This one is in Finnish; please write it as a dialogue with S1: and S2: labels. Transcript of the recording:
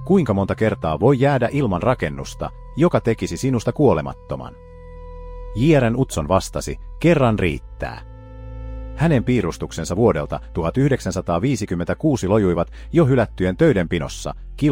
S1: Kuinka monta kertaa voi jäädä ilman rakennusta, joka tekisi sinusta kuolemattoman? J.R. Utzon vastasi, kerran riittää. Hänen piirustuksensa vuodelta 1956 lojuivat jo hylättyjen töiden pinossa,